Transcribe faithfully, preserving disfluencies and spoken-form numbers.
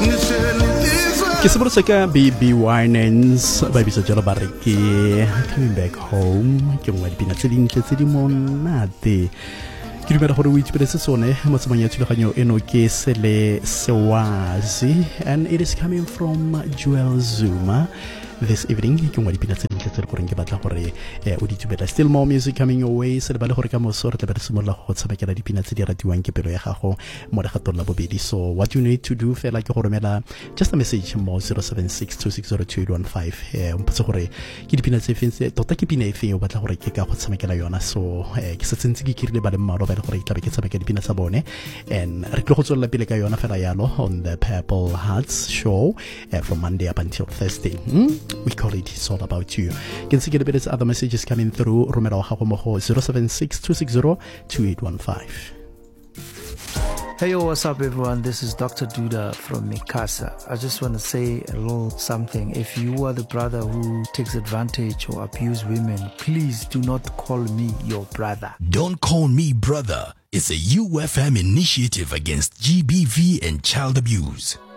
Ke se bolotse ka B B Winans ba bitsa jalo ba re ke Coming Back Home ke ngwa dipina tse dintle tse di monate ke dumela gore o itshebeletse sone mo tsamanya thulaganyo eno ke Sele Sewazi, and it is coming from Joel Zuma this evening. Ke ngwa dipina tse dintle tse re goreng ke batla gore o di tshubela. Still more music coming your way. Se le ba le gore ka moso re tla ba re simolola go tshamekela dipina tse di ratiwang ke pelo ya gago mo legatong la bobedi. So what you need to do fela ke go romela just a message mo zero seven six two six zero two eight one five um mpotse gore ke dipina tse feng tota ke pina e feng o batla gore ke ka go tshamekela yona. So ke se tsentse ke kirile ba le mmalo ba le gore ke tla be ke tshameka dipina tsa bone, and re tlo go tswela pele ka yona fela yalo on the Purple Hearts show uh, from Monday up until Thursday. hmm? We call it It's All About You. Can see get a other messages coming through. Romero Hakomoho zero seven six two six zero two eight one five. Hey, yo, what's up, everyone? This is Doctor Duda from Mikasa. I just want to say a little something. If you are the brother who takes advantage or abuse women, please do not call me your brother. Don't Call Me Brother is a U F M initiative against G B V and child abuse.